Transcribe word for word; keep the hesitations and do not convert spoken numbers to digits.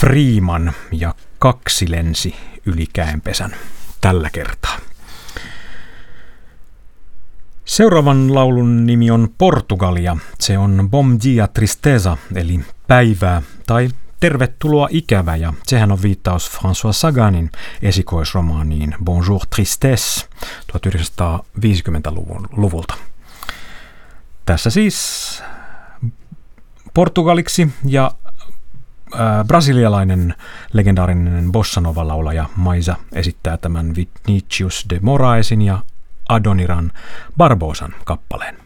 Freeman ja kaksi lensi yli käenpesän tällä kertaa. Seuraavan laulun nimi on Portugalia. Se on Bom dia tristeza, eli päivää tai tervetuloa ikävä, ja sehän on viittaus François Saganin esikoisromaaniin Bonjour Tristesse tuhatyhdeksänsataaviisikymmentäluvulta. Tässä siis portugaliksi ja ää, brasilialainen legendaarinen bossanova-laulaja Maisa esittää tämän Vinícius de Moraesin ja Adoniran Barbosan kappaleen.